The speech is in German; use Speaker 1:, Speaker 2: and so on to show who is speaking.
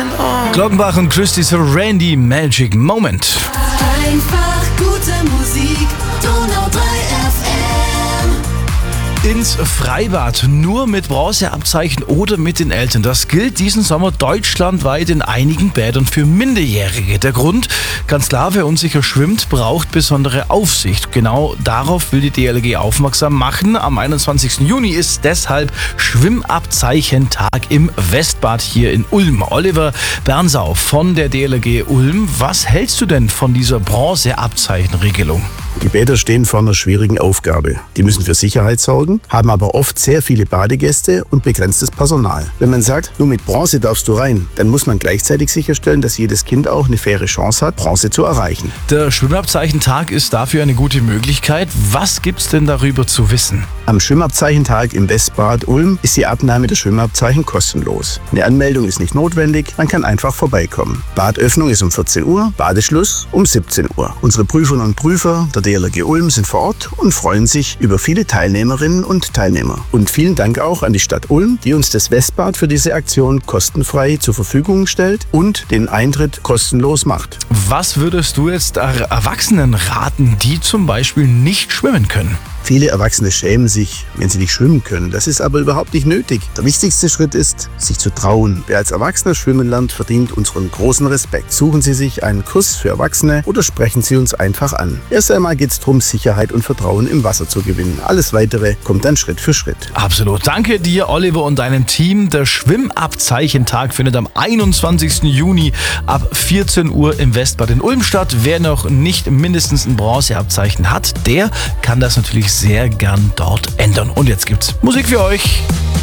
Speaker 1: Glockenbach und Christy Randy, Magic Moment.
Speaker 2: Einfach gute Musik, Donau 3 FM.
Speaker 1: Ins Freibad nur mit Bronzeabzeichen oder mit den Eltern. Das gilt diesen Sommer deutschlandweit in einigen Bädern für Minderjährige. Der Grund? Ganz klar, wer unsicher schwimmt, braucht besondere Aufsicht. Genau darauf will die DLRG aufmerksam machen. Am 21. Juni ist deshalb Schwimmabzeichentag im Westbad hier in Ulm. Oliver Bernsau von der DLRG Ulm. Was hältst du denn von dieser Bronzeabzeichenregelung?
Speaker 3: Die Bäder stehen vor einer schwierigen Aufgabe. Die müssen für Sicherheit sorgen, haben aber oft sehr viele Badegäste und begrenztes Personal. Wenn man sagt, nur mit Bronze darfst du rein, dann muss man gleichzeitig sicherstellen, dass jedes Kind auch eine faire Chance hat, Bronze zu erreichen.
Speaker 1: Der Schwimmabzeichentag ist dafür eine gute Möglichkeit. Was gibt's denn darüber zu wissen?
Speaker 3: Am Schwimmabzeichentag im Westbad Ulm ist die Abnahme der Schwimmabzeichen kostenlos. Eine Anmeldung ist nicht notwendig, man kann einfach vorbeikommen. Badöffnung ist um 14 Uhr, Badeschluss um 17 Uhr. Unsere Prüferinnen und Prüfer der DLRG Ulm sind vor Ort und freuen sich über viele Teilnehmerinnen und Teilnehmer. Und vielen Dank auch an die Stadt Ulm, die uns das Westbad für diese Aktion kostenfrei zur Verfügung stellt und den Eintritt kostenlos macht.
Speaker 1: Was würdest du jetzt Erwachsenen raten, die zum Beispiel nicht schwimmen können?
Speaker 3: Viele Erwachsene schämen sich, wenn sie nicht schwimmen können. Das ist aber überhaupt nicht nötig. Der wichtigste Schritt ist, sich zu trauen. Wer als Erwachsener schwimmen lernt, verdient unseren großen Respekt. Suchen Sie sich einen Kurs für Erwachsene oder sprechen Sie uns einfach an. Erst einmal geht es darum, Sicherheit und Vertrauen im Wasser zu gewinnen. Alles Weitere kommt dann Schritt für Schritt.
Speaker 1: Absolut. Danke dir, Oliver, und deinem Team. Der Schwimmabzeichentag findet am 21. Juni ab 14 Uhr im Westbad in Ulm statt. Wer noch nicht mindestens ein Bronzeabzeichen hat, der kann das natürlich sehr gern dort ändern. Und jetzt gibt's Musik für euch.